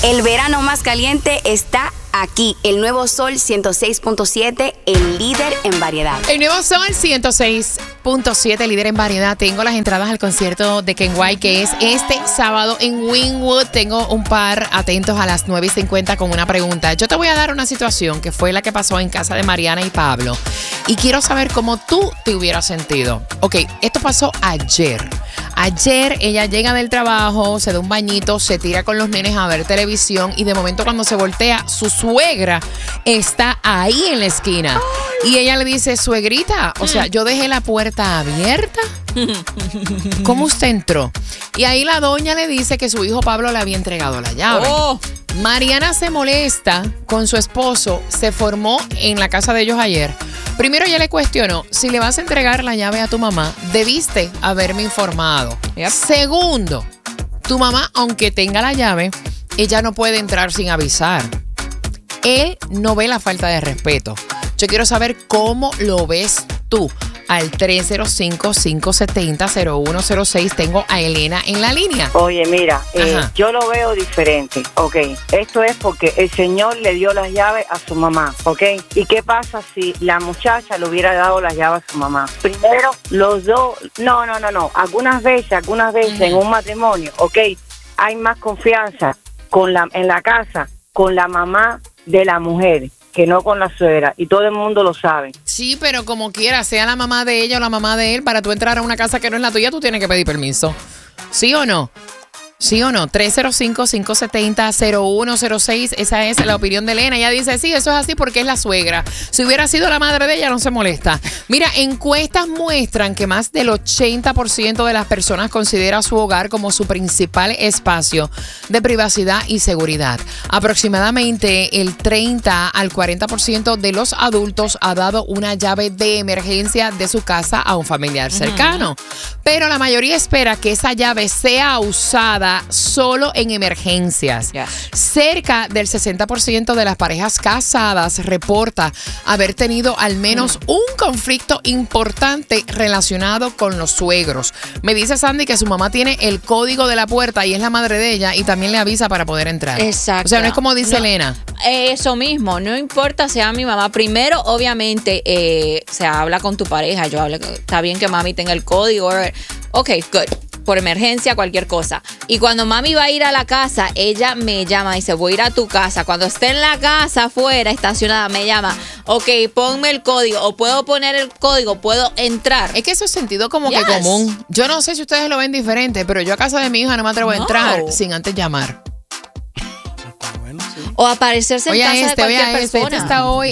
El verano más caliente está aquí. El nuevo Sol 106.7, el líder en variedad. El nuevo Sol 106.7, líder en variedad. Tengo las entradas al concierto de Ken White, que es este sábado en Wynwood. Tengo un par atentos a las 9:50 con una pregunta. Yo te voy a dar una situación que fue la que pasó en casa de Mariana y Pablo. Y quiero saber cómo tú te hubieras sentido. Ok, esto pasó ayer. Ayer ella llega del trabajo, se da un bañito, se tira con los nenes a ver televisión y de momento cuando se voltea, su suegra está ahí en la esquina. Y ella le dice, suegrita, o sea, yo dejé la puerta abierta. ¿Cómo usted entró? Y ahí la doña le dice que su hijo Pablo le había entregado la llave. Mariana se molesta con su esposo, se formó en la casa de ellos ayer. Primero ella le cuestionó, si le vas a entregar la llave a tu mamá, debiste haberme informado. Yep. Segundo, tu mamá, aunque tenga la llave, ella no puede entrar sin avisar. Él no ve la falta de respeto. Yo quiero saber cómo lo ves tú. Al 305-570-0106 tengo a Elena en la línea. Oye, mira, yo lo veo diferente, ¿ok? Esto es porque el señor le dio las llaves a su mamá, ¿ok? ¿Y qué pasa si la muchacha le hubiera dado las llaves a su mamá? Primero, los dos, no. Algunas veces en un matrimonio, ¿ok? Hay más confianza en la casa con la mamá de la mujer que no con la suegra, y todo el mundo lo sabe. Sí, pero como quiera, sea la mamá de ella o la mamá de él, para tú entrar a una casa que no es la tuya, tú tienes que pedir permiso. ¿Sí o no? ¿Sí o no? 305-570-0106. Esa es la opinión de Elena. Ella dice, sí, eso es así porque es la suegra. Si hubiera sido la madre de ella, no se molesta. Mira, encuestas muestran que más del 80% de las personas considera su hogar como su principal espacio de privacidad y seguridad. Aproximadamente el 30 al 40% de los adultos ha dado una llave de emergencia de su casa a un familiar cercano. Pero la mayoría espera que esa llave sea usada solo en emergencias. Yes. Cerca del 60% de las parejas casadas reporta haber tenido al menos un conflicto importante relacionado con los suegros. Me dice Sandy que su mamá tiene el código de la puerta y es la madre de ella y también le avisa para poder entrar. Exacto. O sea, no es como dice Elena. Eso mismo, no importa sea mi mamá. Primero, obviamente, se habla con tu pareja. Está bien que mami tenga el código. Ok, good. Por emergencia, cualquier cosa. Y cuando mami va a ir a la casa, ella me llama y dice, voy a ir a tu casa. Cuando esté en la casa afuera, estacionada, me llama, ok, ponme el código, o puedo poner el código, puedo entrar. Es que eso es sentido como que común. Yo no sé si ustedes lo ven diferente, pero yo a casa de mi hija no me atrevo a entrar sin antes llamar. O aparecerse en casa de cualquier persona. Este está hoy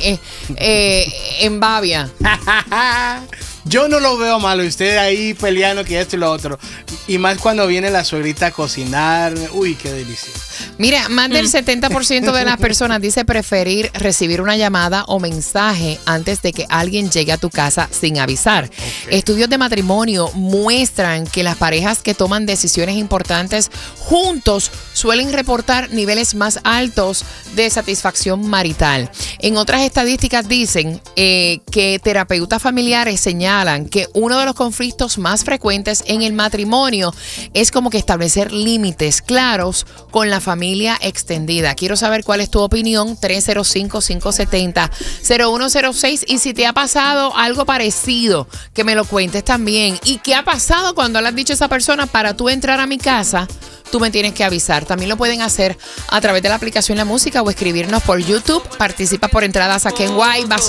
en Bavia. Yo no lo veo malo, usted ahí peleando que esto y lo otro. Y más cuando viene la suegrita a cocinar. Uy, qué delicia. Mira, más del 70% de las personas dice preferir recibir una llamada o mensaje antes de que alguien llegue a tu casa sin avisar. Okay. Estudios de matrimonio muestran que las parejas que toman decisiones importantes juntos suelen reportar niveles más altos de satisfacción marital. En otras estadísticas dicen que terapeutas familiares señalan que uno de los conflictos más frecuentes en el matrimonio es como que establecer límites claros con la familia extendida. Quiero saber cuál es tu opinión. 305-570-0106. Y si te ha pasado algo parecido, que me lo cuentes también. ¿Y qué ha pasado cuando le has dicho a esa persona, para tú entrar a mi casa, tú me tienes que avisar? También lo pueden hacer a través de la aplicación La Música o escribirnos por YouTube. Participa por entradas a Ken White.